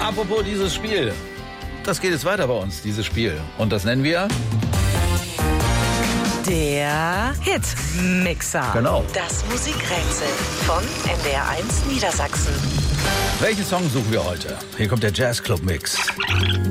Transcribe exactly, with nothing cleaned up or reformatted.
Apropos dieses Spiel. Das geht jetzt weiter bei uns, dieses Spiel. Und das nennen wir... Der Hitmixer. Genau. Das Musikrätsel von N D R eins Niedersachsen. Welchen Song suchen wir heute? Hier kommt der Jazzclub-Mix.